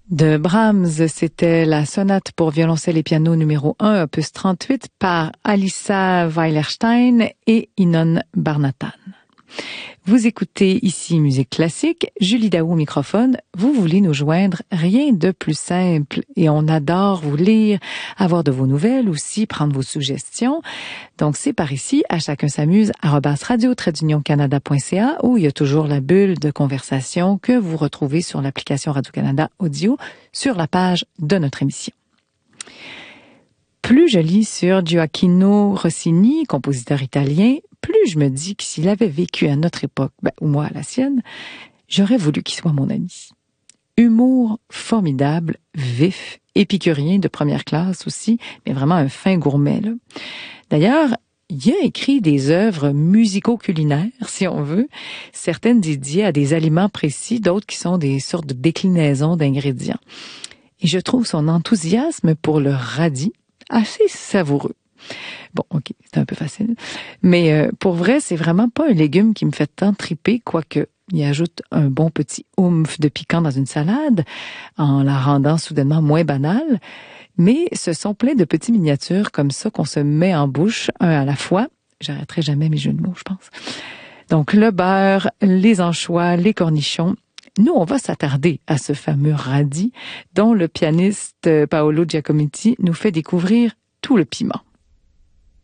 De Brahms, c'était la sonate pour violoncelle et piano numéro 1, opus 38, par Alissa Weilerstein et Inon Barnatan. Vous écoutez ici Musique classique, Julie Daou au microphone. Vous voulez nous joindre, rien de plus simple et on adore vous lire, avoir de vos nouvelles aussi, prendre vos suggestions. Donc c'est par ici, à chacun s'amuse, @radio-canada.ca où il y a toujours la bulle de conversation que vous retrouvez sur l'application Radio-Canada Audio sur la page de notre émission. Plus je lis sur Gioacchino Rossini, compositeur italien, plus je me dis que s'il avait vécu à notre époque, ou moi à la sienne, j'aurais voulu qu'il soit mon ami. Humour formidable, vif, épicurien de première classe aussi, mais vraiment un fin gourmet, là. D'ailleurs, il a écrit des œuvres musico-culinaires, si on veut, certaines dédiées à des aliments précis, d'autres qui sont des sortes de déclinaisons d'ingrédients. Et je trouve son enthousiasme pour le radis assez savoureux. Bon, ok, c'est un peu facile. Mais pour vrai, c'est vraiment pas un légume qui me fait tant triper, quoique il ajoute un bon petit oomph de piquant dans une salade, en la rendant soudainement moins banale. Mais ce sont plein de petits miniatures comme ça qu'on se met en bouche, un à la fois. J'arrêterai jamais mes jeux de mots, je pense. Donc, le beurre, les anchois, les cornichons. Nous, on va s'attarder à ce fameux radis dont le pianiste Paolo Giacometti nous fait découvrir tout le piment.